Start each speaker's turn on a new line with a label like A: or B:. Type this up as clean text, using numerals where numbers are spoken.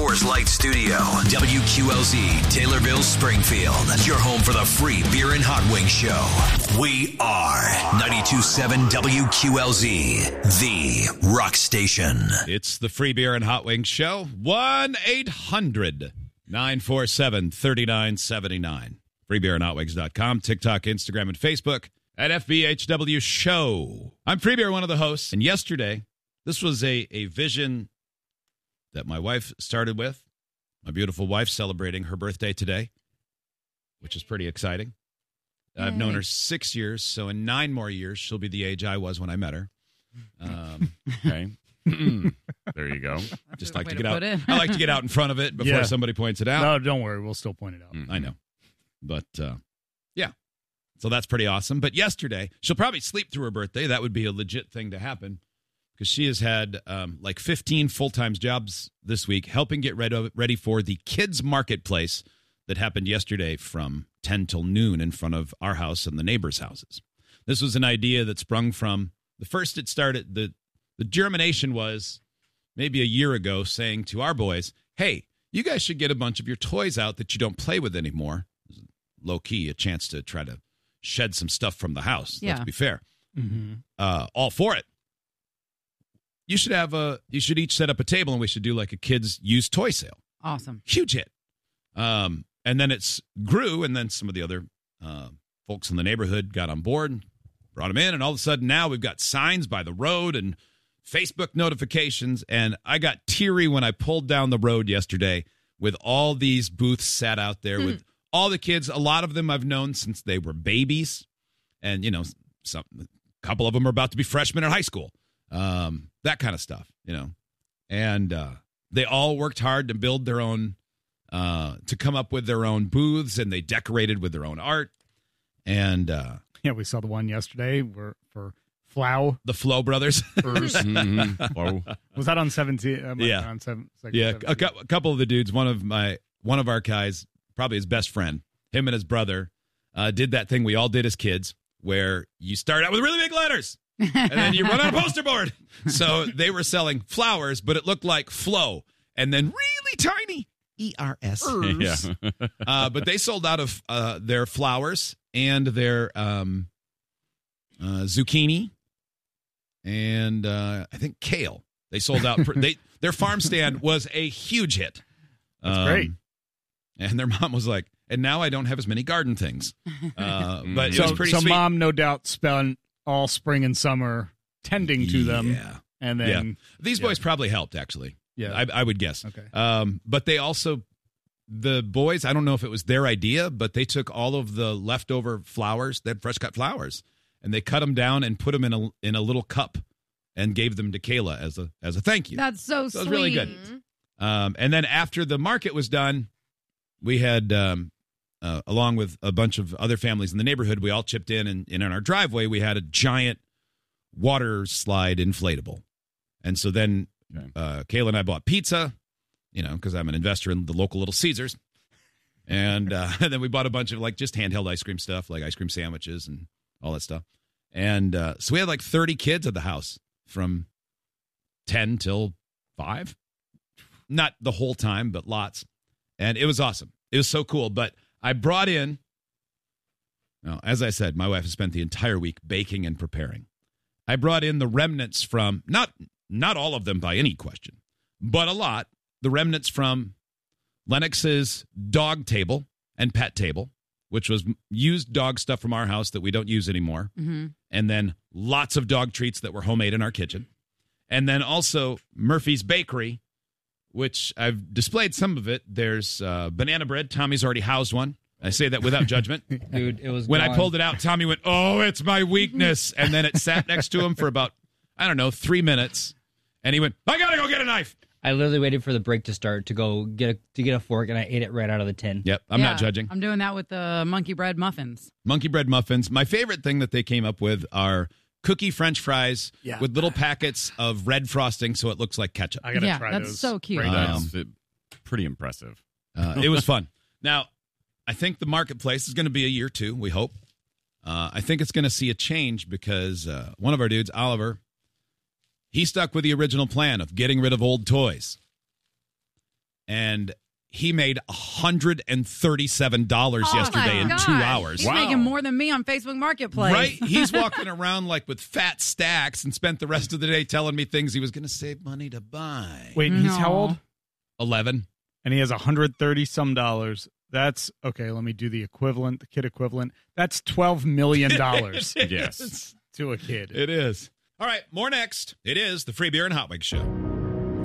A: Coors Light Studio. WQLZ, Taylorville, Springfield. Your home for the free beer and hot wing show. We are 92.7 WQLZ, the rock station.
B: It's the free beer and hot wing show. 1-800-947-3979. Freebeerandhotwings.com, TikTok, Instagram, and Facebook at FBHW Show. I'm Free Beer, one of the hosts. And yesterday, this was a vision that my wife started with. My beautiful wife celebrating her birthday today, which is pretty exciting. I've known her 6 years, so in 9 more years, she'll be the age I was when I met her. Okay. There you go. Just like to get out. I like to get out in front of it before somebody points it out.
C: No, don't worry. We'll still point it out.
B: I know. But, yeah. So that's pretty awesome. But yesterday, she'll probably sleep through her birthday. That would be a legit thing to happen because she has had like 15 full-time jobs this week helping get ready for the kids' marketplace that happened yesterday from 10 till noon in front of our house and the neighbors' houses. This was an idea that sprung from the first it started. The germination was maybe a year ago saying to our boys, hey, you guys should get a bunch of your toys out that you don't play with anymore. Low-key, a chance to try to shed some stuff from the house.
D: Yeah.
B: Let's be fair. Mm-hmm. All for it. You should each set up a table and we should do like a kids' used toy sale.
D: Awesome.
B: Huge hit. And then it grew, and then some of the other folks in the neighborhood got on board and brought them in, and all of a sudden now we've got signs by the road and Facebook notifications, and I got teary when I pulled down the road yesterday with all these booths sat out there with all the kids. A lot of them I've known since they were babies, and, a couple of them are about to be freshmen in high school, that kind of stuff, and they all worked hard to build their own to come up with their own booths, and they decorated with their own art. And
C: we saw the one yesterday for Flow.
B: The Flow Brothers.
C: Whoa. Was that on 17?
B: Yeah.
C: On 7,
B: yeah, a couple of the dudes, one of our guys, probably his best friend, him and his brother, did that thing we all did as kids where you start out with really big letters and then you run out a poster board. So they were selling flowers, but it looked like Flow, and then really tiny ERS.
E: Yeah.
B: But they sold out of their flowers and their zucchini and I think kale. They sold out. Their farm stand was a huge hit.
C: That's great.
B: And their mom was like, and now I don't have as many garden things. But it was pretty sweet.
C: So mom, no doubt, spent all spring and summer tending to them.
B: Yeah.
C: And then
B: these boys probably helped, actually.
C: Yeah.
B: I would guess.
C: Okay.
B: But they also, the boys, I don't know if it was their idea, but they took all of the leftover flowers, they had fresh cut flowers, and they cut them down and put them in a little cup and gave them to Kayla as a thank you.
D: That's so
B: it
D: sweet.
B: was really good. And then after the market was done, we had, along with a bunch of other families in the neighborhood, we all chipped in, and in our driveway, we had a giant water slide inflatable. And so then Kayla and I bought pizza, because I'm an investor in the local Little Caesars. And then we bought a bunch of just handheld ice cream stuff, like ice cream sandwiches and all that stuff. And so we had 30 kids at the house from 10 till 5. Not the whole time, but lots. And it was awesome. It was so cool. But I brought in, as I said, my wife has spent the entire week baking and preparing. I brought in the remnants from, not all of them by any question, but a lot, the remnants from Lennox's dog table and pet table, which was used dog stuff from our house that we don't use anymore. Mm-hmm. And then lots of dog treats that were homemade in our kitchen. And then also Murphy's Bakery, which I've displayed some of it. There's banana bread. Tommy's already housed one. I say that without judgment.
F: Dude, it was
B: when
F: gone.
B: I pulled it out, Tommy went, "Oh, it's my weakness." And then it sat next to him for about, 3 minutes. And he went, "I got to go get a knife."
F: I literally waited for the break to start to go get a fork, and I ate it right out of the tin.
B: Yep, I'm not judging.
D: I'm doing that with the monkey bread muffins.
B: Monkey bread muffins. My favorite thing that they came up with are cookie French fries with little packets of red frosting so it looks like ketchup.
C: I got to try those.
D: That's so cute.
E: That's pretty impressive.
B: It was fun. Now, I think the marketplace is going to be a year 2, we hope. I think it's going to see a change because one of our dudes, Oliver, he stuck with the original plan of getting rid of old toys. and he made $137 yesterday in 2 hours.
D: He's making more than me on Facebook Marketplace.
B: Right? He's walking around like with fat stacks and spent the rest of the day telling me things he was going to save money to buy.
C: Wait, he's how old?
B: 11.
C: And he has $130 That's okay. Let me do the equivalent, the kid equivalent. That's $12 million.
E: Yes.
C: To a kid.
B: It is. All right, more next. It is the Free Beer and Hot Wings Show.